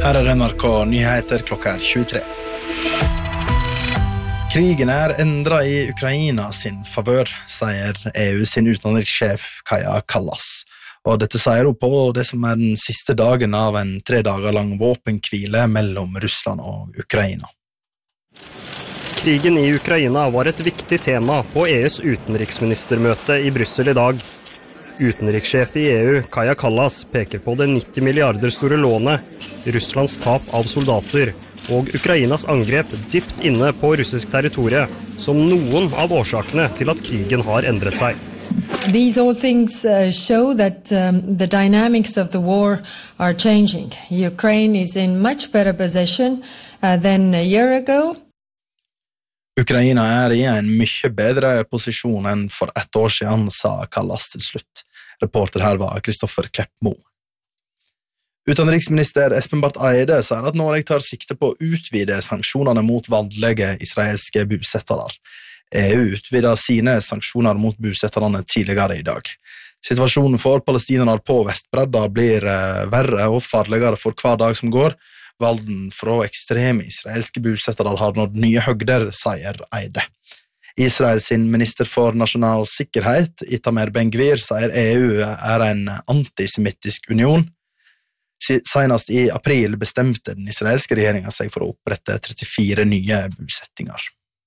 Her NRK Nyheter klokka 23. Krigen endret i Ukraina sin favør, sier EU sin utenrikssjef Kaja Kallas. Og dette sier hun på det som den siste dagen av en 3 dager lang våpenhvile mellom Russland og Ukraina. Krigen i Ukraina var et viktig tema på EUs utenriksministermøte i Brussel i dag. Utenrikssjef i EU, Kaja Kallas, peker på det 90 milliarder store lånet, Russlands tap av soldater og Ukrainas angrep dypt inne på russisk territorie som noen av årsakene til at krigen har endret seg. These all things show that the dynamics of the war are changing. Ukraine is in much better position than a year ago. Ukraina i en mye bedre posisjon enn for 1 år siden, sa Kallas til slutt. Reporter her var Kristoffer Kleppmo. Utenriksminister Espen Barth Eide sier at Norge tar sikte på å utvide sanksjonene mot vanlige israelske bosettere. EU utvidet sine sanksjoner mot bosetterne tidligere i dag. Situasjonen for palestinere på Vestbredda blir verre og farligere for hver dag som går. Valden fra ekstreme israelske bosettere har nådd nye høgder, sier Eide. Israels minister for nasjonal sikkerhet, Itamar Ben-Gvir, sier EU en antisemittisk union. Senest i april bestemte den israelske regjeringen seg for å opprette 34 nye bosettinger.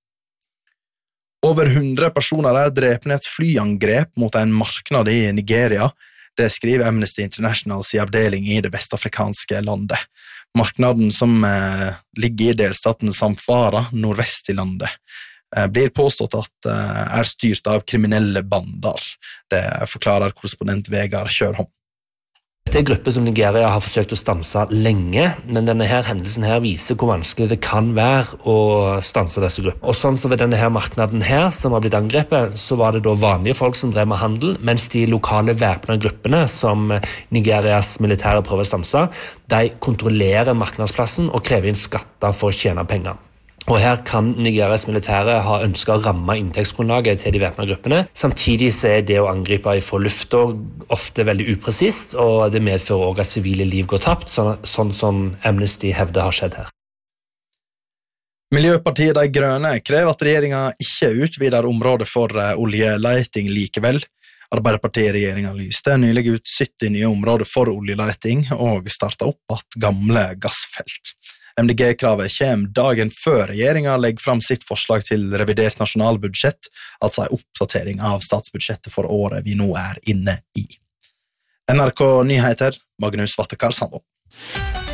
Over 100 personer drepne i et flyangrep mot en marknad i Nigeria. Det skriver Amnesty Internationals i avdeling i det vestafrikanske landet. Marknaden som ligger i delstaten Zamfara, nordvest i landet, blir påstått at styrt av kriminelle bander. Det forklarer korrespondent Vegard Kjørholm. Det grupper som Nigeria har forsøkt å stanse lenge, men denne hendelsen viser hvor vanskelig det kan være å stanse disse gruppene. Og sånn som ved denne marknaden som har blitt angrepet, så var det da vanlige folk som drev med handel, mens de lokale væpnede gruppene som Nigerias militære prøver å stanse, de kontrollerer marknadsplassen og krever inn skatter for å tjene penger. Og her kan Nigerias militære ha ønsket å ramme inntektsgrunnlaget til de væpnede gruppene. Samtidig så det å angripe fra lufta ofte veldig upresist, og det medfører også at sivile liv går tapt, sånn som Amnesty hevder har skjedd her. Miljøpartiet De Grønne krever at regjeringen ikke utvider området for oljeleiting likevel. Arbeiderpartiet-regjeringen lyste nylig ut 70 nye områder for oljeleiting og startet opp at gamle gassfelt. MDG-kravet kommer dagen før regjeringen legger fram sitt forslag til revidert nasjonalbudsjett, altså en oppdatering av statsbudsjettet for året vi nå inne i. NRK Nyheter, Magnus Vattekar Sandå.